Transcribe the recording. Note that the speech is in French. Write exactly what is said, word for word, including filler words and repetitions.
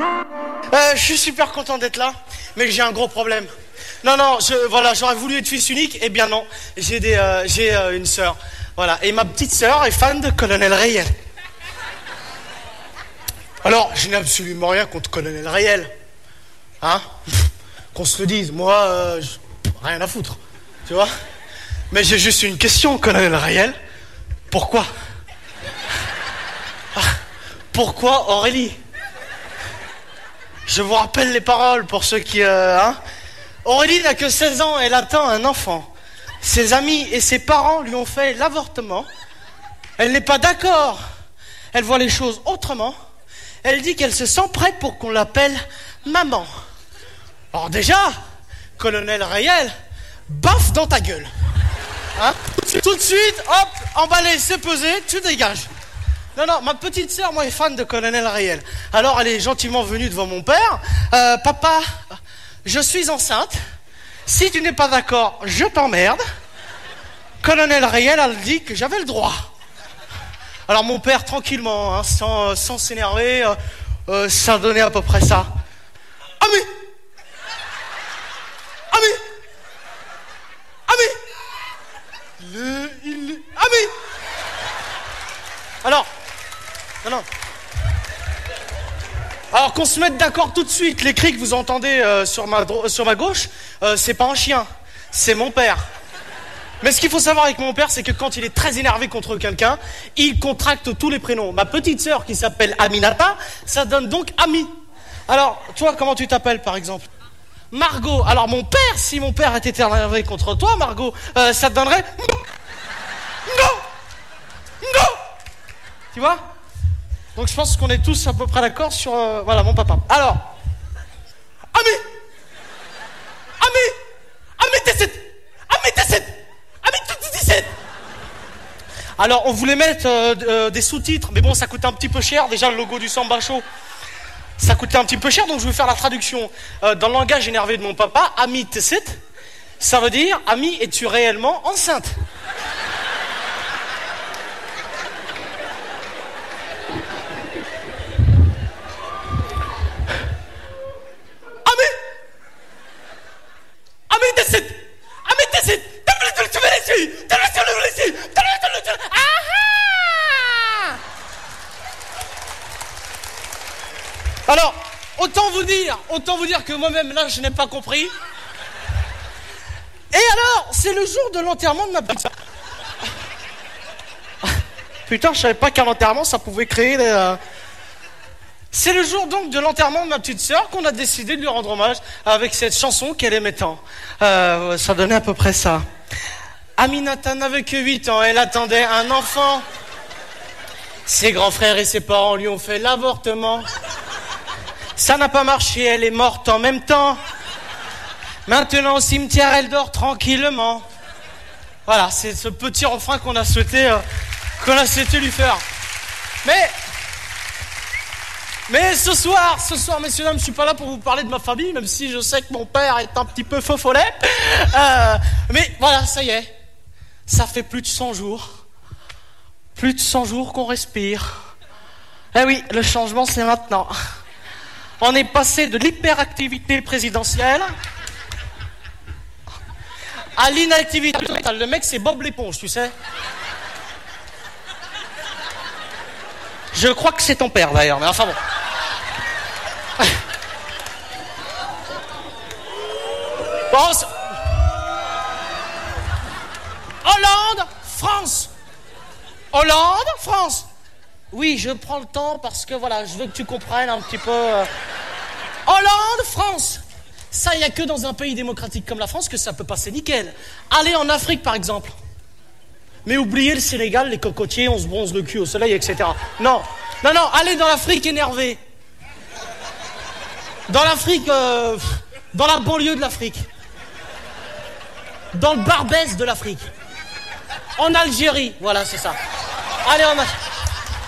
Euh, je suis super content d'être là, mais j'ai un gros problème. Non, non, je, voilà, j'aurais voulu être fils unique, eh bien non, j'ai des, euh, j'ai euh, une sœur, voilà, et ma petite sœur est fan de Colonel Reyel. Alors, je n'ai absolument rien contre Colonel Reyel, hein, qu'on se le dise, moi, euh, je, rien à foutre, tu vois, mais j'ai juste une question, Colonel Reyel, pourquoi ah, pourquoi Aurélie? Je vous rappelle les paroles pour ceux qui... Euh, hein. Aurélie n'a que seize ans, elle attend un enfant. Ses amis et ses parents lui ont fait l'avortement. Elle n'est pas d'accord. Elle voit les choses autrement. Elle dit qu'elle se sent prête pour qu'on l'appelle maman. Alors déjà, Colonel Reyel, baffe dans ta gueule. Hein? Tout de suite, hop, emballé, c'est pesé, tu dégages. Non, non, ma petite sœur, moi, est fan de Colonel Reyel. Alors, elle est gentiment venue devant mon père. Euh, papa, je suis enceinte. Si tu n'es pas d'accord, je t'emmerde. Colonel Reyel a dit que j'avais le droit. Alors, mon père, tranquillement, hein, sans, sans s'énerver, euh, euh, ça donnait à peu près ça. Ami! Ami! Ami! Le, il, ami! Alors... Non, non. Alors qu'on se mette d'accord tout de suite, les cris que vous entendez euh, sur, ma dro- sur ma gauche, euh, c'est pas un chien, c'est mon père. Mais ce qu'il faut savoir avec mon père, c'est que quand il est très énervé contre quelqu'un, il contracte tous les prénoms. Ma petite sœur qui s'appelle Aminata, ça donne donc Ami. Alors, toi, comment tu t'appelles par exemple? Margot. Alors mon père, si mon père était énervé contre toi, Margot, euh, ça te donnerait... Non. Non. Tu vois? Donc je pense qu'on est tous à peu près d'accord sur... Euh, voilà, mon papa. Alors, Ami, Ami, Ami dix-sept, Ami dix-sept, Ami dix-sept. Alors, on voulait mettre euh, euh, des sous-titres, mais bon, ça coûtait un petit peu cher. Déjà, le logo du Samba Show, ça coûtait un petit peu cher, donc je vais faire la traduction. Euh, dans le langage énervé de mon papa, Ami dix-sept, ça veut dire, Ami, es-tu réellement enceinte? Alors, autant vous dire, autant vous dire que moi-même, là, je n'ai pas compris. Et alors, c'est le jour de l'enterrement de ma petite sœur. Putain, je savais pas qu'un enterrement, ça pouvait créer des... Euh... C'est le jour donc de l'enterrement de ma petite sœur qu'on a décidé de lui rendre hommage avec cette chanson qu'elle aimait tant. Euh, ça donnait à peu près ça. Aminata n'avait que huit ans, elle attendait un enfant. Ses grands frères et ses parents lui ont fait l'avortement. Ça n'a pas marché, elle est morte en même temps. Maintenant au cimetière, elle dort tranquillement. Voilà, c'est ce petit refrain qu'on a souhaité, euh, qu'on a souhaité lui faire. Mais... Mais ce soir, ce soir, messieurs, dames, je suis pas là pour vous parler de ma famille, même si je sais que mon père est un petit peu faux follet. Euh, mais voilà, ça y est. Ça fait plus de cent jours. Plus de cent jours qu'on respire. Eh oui, le changement, c'est maintenant. On est passé de l'hyperactivité présidentielle à l'inactivité totale. Le mec, c'est Bob l'éponge, tu sais. Je crois que c'est ton père, d'ailleurs, mais enfin bon. Bon, c'est... Hollande, France. Hollande, France. Oui, je prends le temps parce que, voilà, je veux que tu comprennes un petit peu... Euh... Hollande, France. Ça, il n'y a que dans un pays démocratique comme la France que ça peut passer nickel. Allez en Afrique, par exemple. Mais oubliez le Sénégal, les cocotiers, on se bronze le cul au soleil, et cetera. Non, non, non, allez dans l'Afrique énervée. Dans l'Afrique, euh, dans la banlieue de l'Afrique. Dans le Barbès de l'Afrique. En Algérie, voilà, c'est ça. Allez en Afrique.